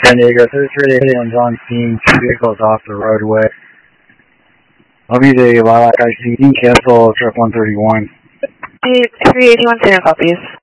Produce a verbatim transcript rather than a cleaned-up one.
San Diego, thirty-three eighty on John Steen, two vehicles off the roadway. I'll be the Lilac I C. You can cancel truck one thirty-one. three eighty-one, Center copies.